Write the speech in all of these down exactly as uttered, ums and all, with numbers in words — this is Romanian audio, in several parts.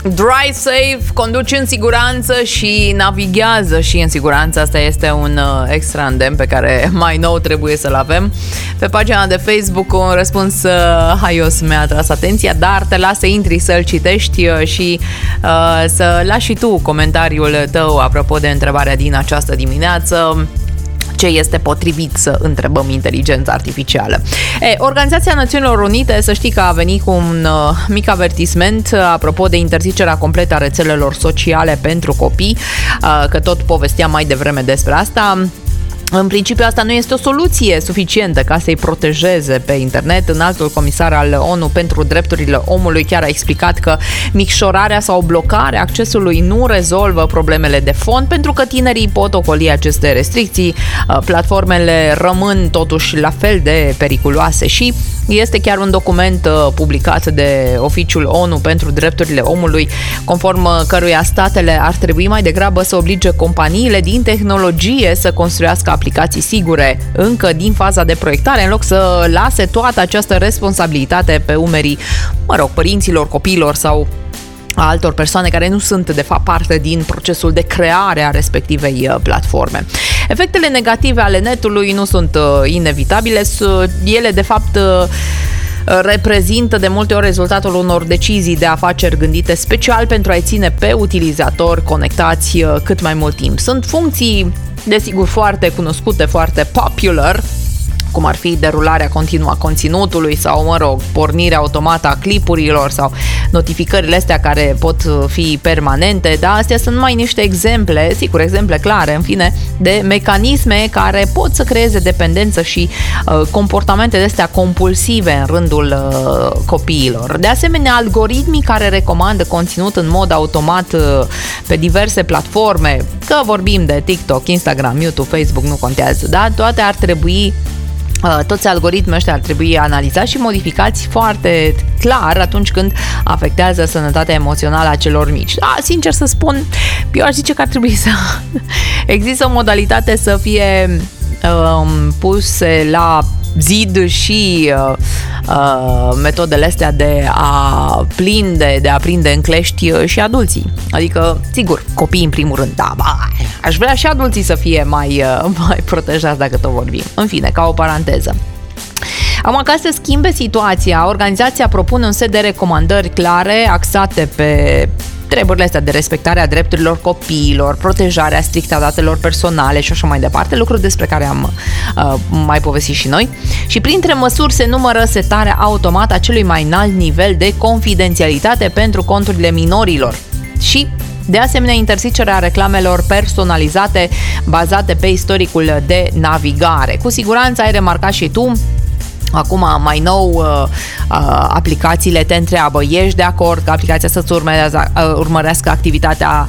Drive safe, conduci în siguranță și navighează și în siguranță. Asta este un uh, extra îndemn pe care mai nou trebuie să-l avem. Pe pagina de Facebook un răspuns uh, haios mi-a atras atenția, dar te las să intri să-l citești uh, și uh, să lași și tu comentariul tău apropo de întrebarea din această dimineață. Ce este potrivit să întrebăm inteligența artificială? E, Organizația Națiunilor Unite, să știi că a venit cu un uh, mic avertisment uh, apropo de interzicerea completă a rețelelor sociale pentru copii, uh, că tot povesteam mai devreme despre asta. În principiu, asta nu este o soluție suficientă ca să-i protejeze pe internet. Înaltul comisar al O N U pentru drepturile omului chiar a explicat că micșorarea sau blocarea accesului nu rezolvă problemele de fond, pentru că tinerii pot ocoli aceste restricții. Platformele rămân totuși la fel de periculoase și este chiar un document publicat de Oficiul O N U pentru drepturile omului, conform căruia statele ar trebui mai degrabă să oblige companiile din tehnologie să construiască aplicații sigure încă din faza de proiectare, în loc să lase toată această responsabilitate pe umerii, mă rog, părinților, copiilor sau a altor persoane care nu sunt, de fapt, parte din procesul de creare a respectivei platforme. Efectele negative ale netului nu sunt inevitabile, ele, de fapt, reprezintă de multe ori rezultatul unor decizii de afaceri gândite special pentru a-i ține pe utilizatori conectați cât mai mult timp. Sunt funcții, desigur, foarte cunoscute, foarte popular, cum ar fi derularea continuă a conținutului sau, mă rog, pornirea automată a clipurilor sau notificările astea care pot fi permanente, dar astea sunt mai niște exemple, sigur, exemple clare, în fine, de mecanisme care pot să creeze dependență și uh, comportamente de astea compulsive în rândul uh, copiilor. De asemenea, algoritmii care recomandă conținut în mod automat uh, pe diverse platforme, că vorbim de TikTok, Instagram, YouTube, Facebook, nu contează, da? Toate ar trebui Toți algoritmii ăștia ar trebui analizați și modificați foarte clar atunci când afectează sănătatea emoțională a celor mici. Da, sincer să spun, eu aș zice că ar trebui să există o modalitate să fie um, puse la zid și uh, uh, metodele astea de a prinde, de a prinde în clești și adulții. Adică, sigur, copiii în primul rând, da, ba, aș vrea și adulții să fie mai, uh, mai protejați dacă tot vorbim. În fine, ca o paranteză. Acum, ca să schimbe situația, organizația propune un set de recomandări clare, axate pe treburile astea de respectare a drepturilor copiilor, protejarea strictă a datelor personale și așa mai departe, lucruri despre care am uh, mai povestit și noi. Și printre măsuri se numără setarea automată a celui mai înalt nivel de confidențialitate pentru conturile minorilor și, de asemenea, interzicerea reclamelor personalizate bazate pe istoricul de navigare. Cu siguranță ai remarcat și tu. Acum, mai nou, uh, uh, aplicațiile te întreabă, ești de acord că aplicația să-ți urmărească, uh, urmărească activitatea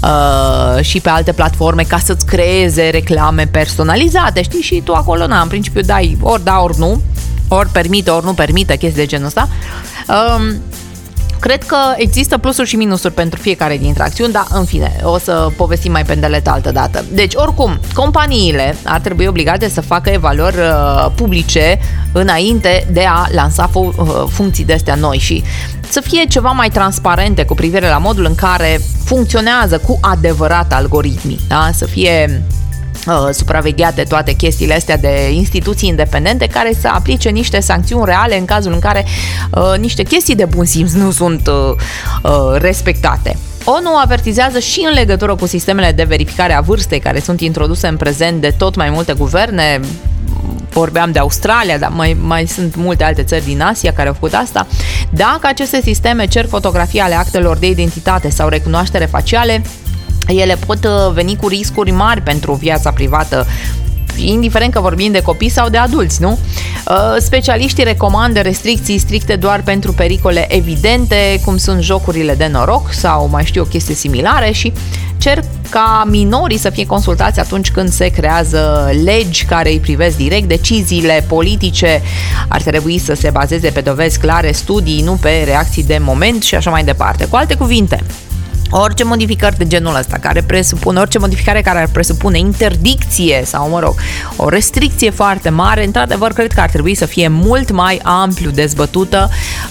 uh, și pe alte platforme ca să-ți creeze reclame personalizate, știi? Și tu acolo, na, în principiu dai ori da, ori nu, ori permite, ori nu permite, chestii de genul ăsta. Uh, Cred că există plusuri și minusuri pentru fiecare dintre acțiuni, dar, în fine, o să povestim mai pendelet altă dată. Deci, oricum, companiile ar trebui obligate să facă evaluări uh, publice înainte de a lansa fu- uh, funcții de astea noi și să fie ceva mai transparente cu privire la modul în care funcționează cu adevărat algoritmii, da? Să fie Uh, supravegheate toate chestiile astea de instituții independente care să aplice niște sancțiuni reale în cazul în care uh, niște chestii de bun simț nu sunt uh, uh, respectate. O N U avertizează și în legătură cu sistemele de verificare a vârstei care sunt introduse în prezent de tot mai multe guverne. Vorbeam de Australia, dar mai, mai sunt multe alte țări din Asia care au făcut asta. Dacă aceste sisteme cer fotografii ale actelor de identitate sau recunoaștere faciale, ele pot veni cu riscuri mari pentru viața privată, indiferent că vorbim de copii sau de adulți, nu? Specialiștii recomandă restricții stricte doar pentru pericole evidente, cum sunt jocurile de noroc sau mai știu o chestie similare și cer ca minorii să fie consultați atunci când se creează legi care îi privesc direct. Deciziile politice ar trebui să se bazeze pe dovezi clare, studii, nu pe reacții de moment și așa mai departe. Cu alte cuvinte, Orice modificări de genul ăsta, care presupune, orice modificare care ar presupune interdicție sau, mă rog, o restricție foarte mare, într-adevăr, cred că ar trebui să fie mult mai amplu dezbătută,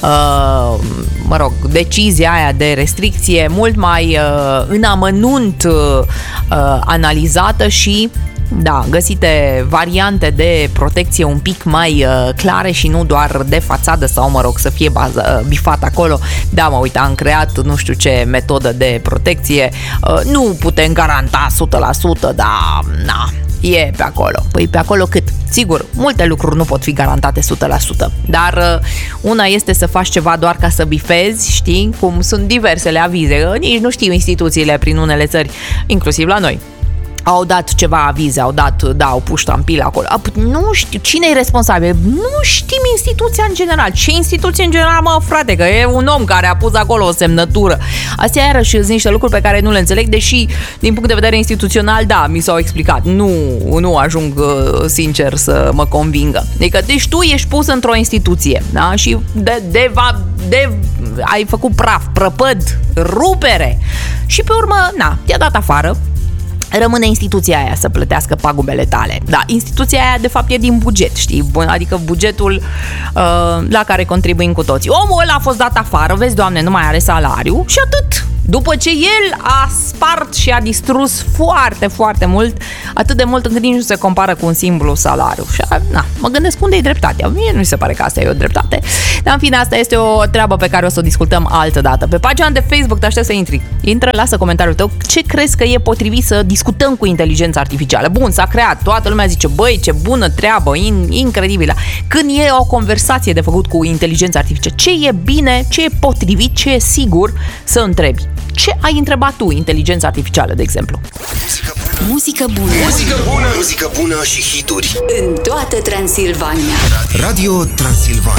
uh, mă rog, decizia aia de restricție, mult mai uh, în amănunt uh, analizată și da, găsite variante de protecție un pic mai uh, clare și nu doar de fațadă sau, mă rog, să fie bază, uh, bifat acolo. Da, mă, uite, am creat nu știu ce metodă de protecție. Uh, nu putem garanta o sută la sută, dar na, e pe acolo. Păi pe acolo cât? Sigur, multe lucruri nu pot fi garantate o sută la sută, dar uh, una este să faci ceva doar ca să bifezi, știi, cum sunt diversele avize. Uh, nici nu știu instituțiile prin unele țări, inclusiv la noi. Au dat ceva avize, au dat, da, au pus ștampila acolo. Nu știu, cine e responsabil? Nu știm instituția în general. Ce instituție în general, mă, frate? Că e un om care a pus acolo o semnătură. Astea iarăși sunt niște lucruri pe care nu le înțeleg, deși, din punct de vedere instituțional, da, mi s-au explicat. Nu, nu ajung, sincer, să mă convingă. Adică, deci tu ești pus într-o instituție, da? Și de, de, va, de ai făcut praf, prăpăd, rupere. Și pe urmă, na, te-a dat afară. Rămâne instituția aia să plătească pagubele tale. Da, instituția aia de fapt e din buget, știi? Adică bugetul uh, la care contribuim cu toții. Omul ăla a fost dat afară, vezi, Doamne, nu mai are salariu și atât. După ce el a spart și a distrus foarte, foarte mult, atât de mult încât nici nu se compară cu un simplu salariu. Și, na, mă gândesc unde e dreptatea. Mie nu mi se pare că asta e o dreptate. Dar, în fine, asta este o treabă pe care o să o discutăm altă dată. Pe pagina de Facebook te aștept să intri. Intră, lasă comentariul tău. Ce crezi că e potrivit să discutăm cu inteligența artificială? Bun, s-a creat. Toată lumea zice, băi, ce bună treabă, in, incredibilă. Când e o conversație de făcut cu inteligența artificială, ce e bine, ce e potrivit, ce e sigur să întrebi? Ce ai întrebat tu inteligența artificială, de exemplu? Muzică bună. Muzică bună. Muzică bună și hituri. În toată Transilvania. Radio Transilvania.